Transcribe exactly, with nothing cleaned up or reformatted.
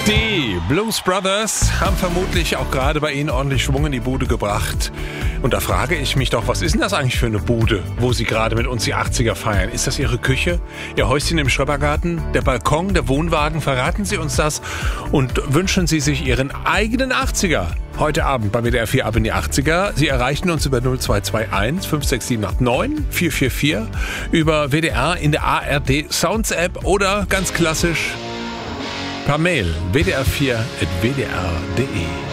Die Blues Brothers haben vermutlich auch gerade bei Ihnen ordentlich Schwung in die Bude gebracht. Und da frage ich mich doch, was ist denn das eigentlich für eine Bude, wo Sie gerade mit uns die achtziger feiern? Ist das Ihre Küche, Ihr Häuschen im Schrebergarten, der Balkon, der Wohnwagen? Verraten Sie uns das und wünschen Sie sich Ihren eigenen achtziger? Heute Abend bei W D R vier ab in die achtziger. Sie erreichen uns über null zwei zwei eins fünf sechs sieben acht neun vier vier vier, über W D R in der A R D Sounds App oder ganz klassisch per Mail w d r vier at w d r punkt d e.